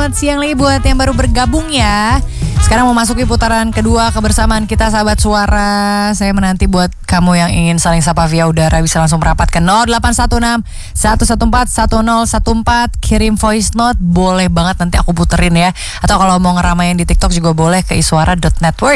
selamat siang lagi buat yang baru bergabung ya. Sekarang memasuki putaran kedua kebersamaan kita sahabat suara. Saya menanti buat kamu yang ingin saling sapa via udara bisa langsung merapat ke 0816 114 1014. Kirim voice note boleh banget, nanti aku puterin ya. Atau kalau mau ngeramain di TikTok juga boleh ke iswara.network.